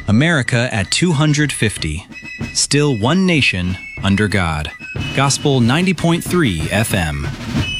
America at 250. Still one nation under God. Gospel 90.3 FM.